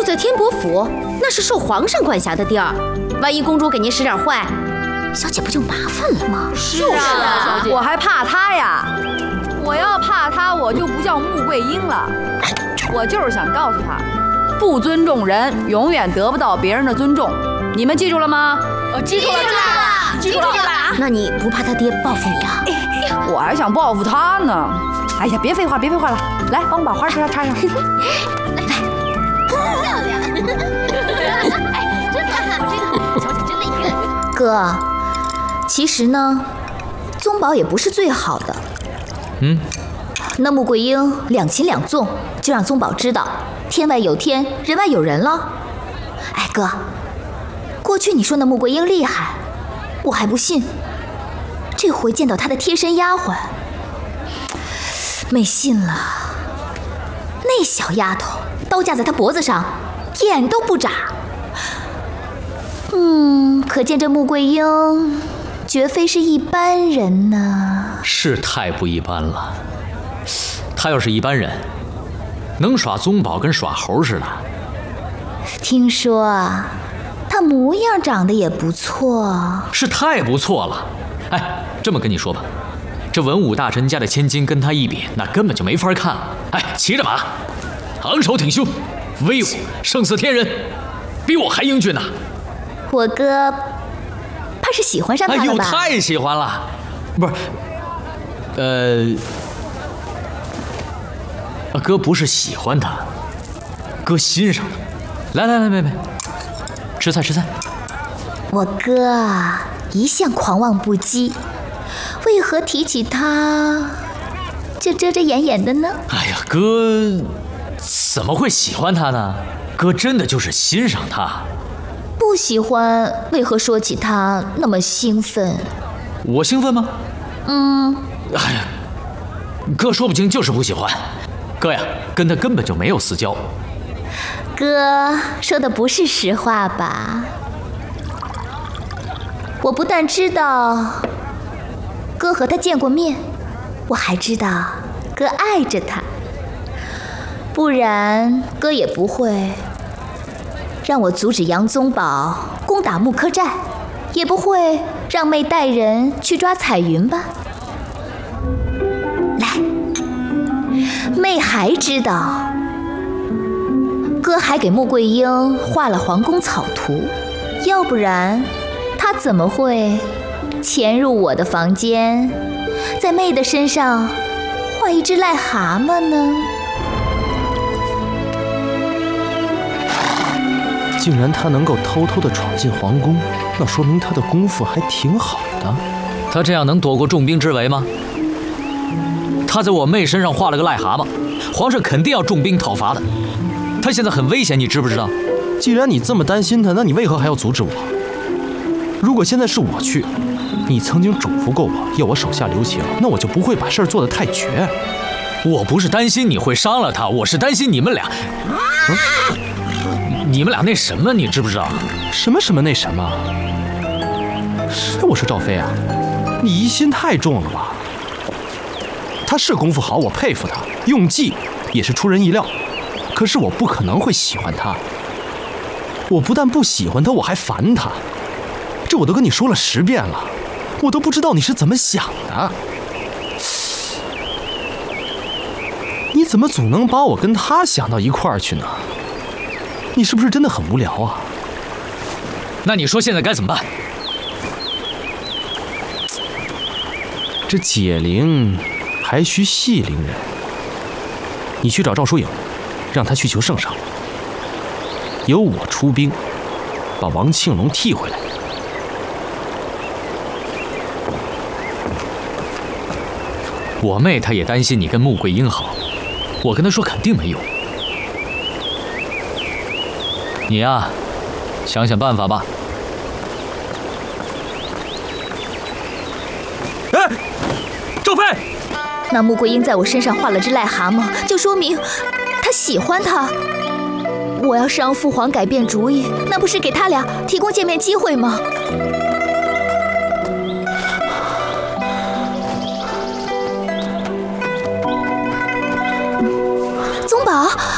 就在天伯府，那是受皇上管辖的地儿。万一公主给您使点坏，小姐不就麻烦了吗？ 是啊，我还怕她呀！我要怕她，我就不叫穆桂英了。我就是想告诉她，不尊重人，永远得不到别人的尊重。你们记住了吗？ 我记住了，记住了。那你不怕他爹报复你啊？ 我还想报复他呢。哎呀，别废话了，来，帮我把花插上。 来，漂亮！哎，真漂亮，这个小姐真厉害。哥，其实呢，宗保也不是最好的。那穆桂英两擒两纵，就让宗保知道天外有天，人外有人了。哎，哥，过去你说那穆桂英厉害，我还不信。这回见到她的贴身丫鬟，没信了。那小丫头刀架在她脖子上，眼都不眨。可见这穆桂英绝非是一般人呢。 是太不一般了。他要是一般人，能耍宗保跟耍猴似的。 听说啊，他模样长得也不错。 是太不错了。哎，这么跟你说吧，这文武大臣家的千金跟他一比，那根本就没法看了。哎，骑着马，昂首挺胸，威武胜似天人，比我还英俊呢。 我哥怕是喜欢上他了吧？ 哎呦，太喜欢了。不是，哥不是喜欢他，哥欣赏他。来，妹妹，吃菜。 我哥啊，一向狂妄不羁，为何提起他就遮遮掩掩的呢？ 哎呀，哥怎么会喜欢他呢？哥真的就是欣赏他。 不喜欢，为何说起他那么兴奋？ 我兴奋吗？哎呀，哥说不清就是不喜欢。哥呀，跟他根本就没有私交。 哥说的不是实话吧？我不但知道哥和他见过面，我还知道哥爱着他，不然哥也不会让我阻止杨宗保攻打木柯寨，也不会让妹带人去抓彩云吧。来，妹还知道哥还给穆桂英画了皇宫草图，要不然他怎么会潜入我的房间，在妹的身上画一只癞蛤蟆呢？ 竟然他能够偷偷地闯进皇宫，那说明他的功夫还挺好的。 他这样能躲过重兵之围吗？他在我妹身上画了个癞蛤蟆，皇上肯定要重兵讨伐的。他现在很危险，你知不知道？ 既然你这么担心他，那你为何还要阻止我？如果现在是我去，你曾经嘱咐过我要我手下留情，那我就不会把事儿做得太绝。 我不是担心你会伤了他，我是担心你们俩，你们俩那什么，你知不知道？ 什么那什么？我说赵飞啊，你疑心太重了吧？他是功夫好，我佩服他，用计也是出人意料。可是我不可能会喜欢他，我不但不喜欢他，我还烦他。这我都跟你说了10遍了，我都不知道你是怎么想的。你怎么总能把我跟他想到一块儿去呢？你是不是真的很无聊啊？ 那你说现在该怎么办？ 这解铃还需系铃人。你去找赵疏影，让他去求圣上，由我出兵把王庆龙替回来。 我妹她也担心你跟穆桂英好，我跟她说肯定没用。你呀，想想办法吧。 哎，赵飞！ 那穆桂英在我身上画了只癞蛤蟆，就说明她喜欢他。我要是让父皇改变主意，那不是给他俩提供见面机会吗？宗保。